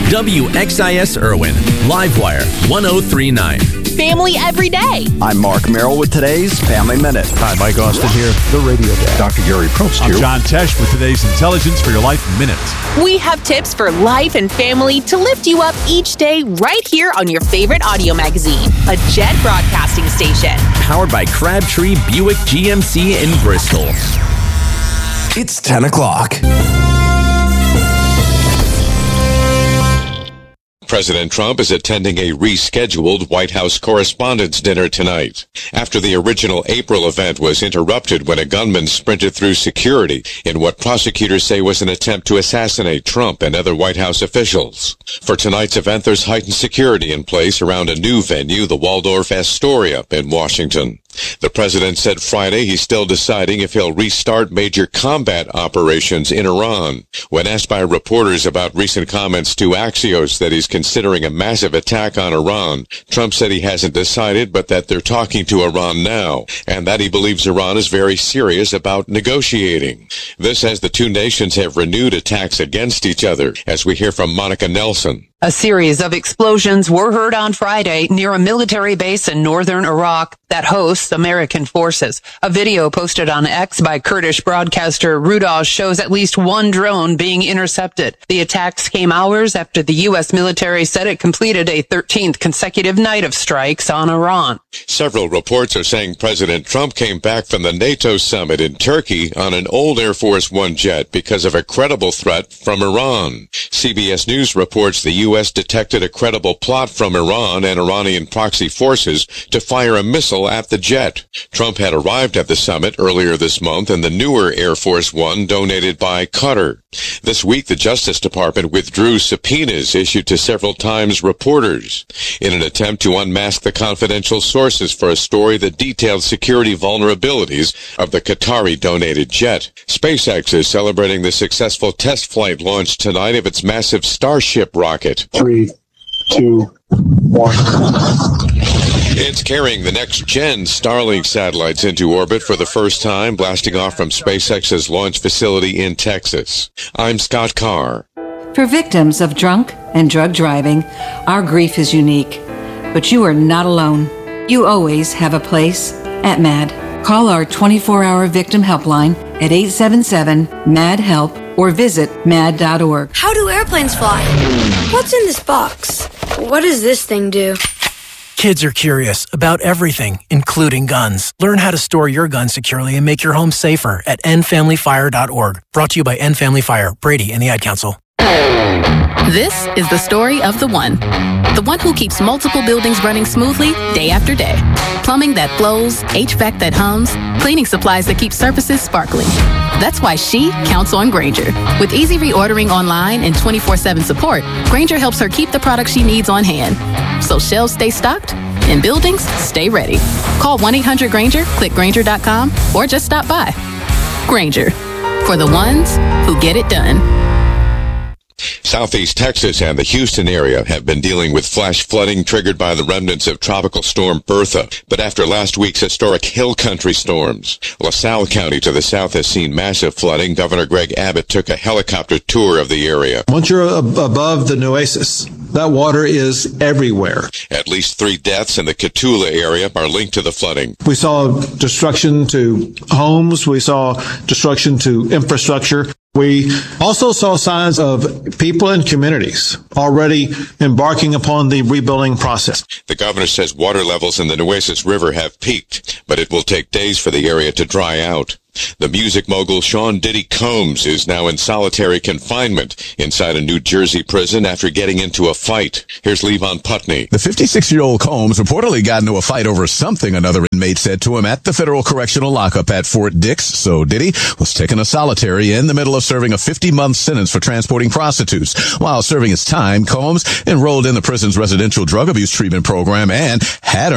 WXIS Irwin, Livewire 1039. Family every day. I'm Mark Merrill with today's Family Minute. Hi, Mike Austin here, the Radio Dad. Dr. Gary Probst I'm here. John Tesh with today's Intelligence for Your Life Minute. We have tips for life and family to lift you up each day right here on your favorite audio magazine, a Jet broadcasting station. Powered by Crabtree Buick GMC in Bristol. It's 10 o'clock. President Trump is attending a rescheduled White House Correspondents' Dinner tonight, after the original April event was interrupted when a gunman sprinted through security in what prosecutors say was an attempt to assassinate Trump and other White House officials. For tonight's event, there's heightened security in place around a new venue, the Waldorf Astoria in Washington. The president said Friday he's still deciding if he'll restart major combat operations in Iran. When asked by reporters about recent comments to Axios that he's considering a massive attack on Iran, Trump said he hasn't decided, but that they're talking to Iran now, and that he believes Iran is very serious about negotiating. This as the two nations have renewed attacks against each other, as we hear from Monica Nelson. A series of explosions were heard on Friday near a military base in northern Iraq that hosts American forces. A video posted on X by Kurdish broadcaster Rudaw shows at least one drone being intercepted. The attacks came hours after the U.S. military said it completed a 13th consecutive night of strikes on Iran. Several reports are saying President Trump came back from the NATO summit in Turkey on an old Air Force One jet because of a credible threat from Iran. CBS News reports the U.S. detected a credible plot from Iran and Iranian proxy forces to fire a missile at the jet. Trump had arrived at the summit earlier this month in the newer Air Force One donated by Qatar. This week, the Justice Department withdrew subpoenas issued to several Times reporters in an attempt to unmask the confidential sources for a story that detailed security vulnerabilities of the Qatari-donated jet. SpaceX is celebrating the successful test flight launch tonight of its massive Starship rocket. 3, 2, 1. It's carrying the next-gen Starlink satellites into orbit for the first time, blasting off from SpaceX's launch facility in Texas. I'm Scott Carr. For victims of drunk and drug driving, our grief is unique. But you are not alone. You always have a place at MAD. Call our 24-hour victim helpline at 877-MAD-HELP or visit mad.org. How do airplanes fly? What's in this box? What does this thing do? Kids are curious about everything, including guns. Learn how to store your gun securely and make your home safer at endfamilyfire.org. Brought to you by End Family Fire, Brady, and the Ad Council. This is the story of the one who keeps multiple buildings running smoothly day after day. Plumbing that flows, HVAC that hums, cleaning supplies that keep surfaces sparkling. That's why she counts on Grainger. With easy reordering online and 24/7 support, Grainger helps her keep the products she needs on hand. So shelves stay stocked and buildings stay ready. Call 1-800-GRAINGER, click Grainger.com, or just stop by. Grainger, for the ones who get it done. Southeast Texas and the Houston area have been dealing with flash flooding triggered by the remnants of Tropical Storm Bertha. But after last week's historic hill country storms, LaSalle County to the south has seen massive flooding. Governor Greg Abbott took a helicopter tour of the area. Once you're above the Nueces, that water is everywhere. At least 3 deaths in the Cotulla area are linked to the flooding. We saw destruction to homes. We saw destruction to infrastructure. We also saw signs of people and communities already embarking upon the rebuilding process. The governor says water levels in the Nueces River have peaked, but it will take days for the area to dry out. The music mogul Sean Diddy Combs is now in solitary confinement inside a New Jersey prison after getting into a fight. Here's Levon Putney. The 56-year-old Combs reportedly got into a fight over something another inmate said to him at the federal correctional lockup at Fort Dix. So Diddy was taken to solitary in the middle of serving a 50-month sentence for transporting prostitutes. While serving his time, Combs enrolled in the prison's residential drug abuse treatment program and had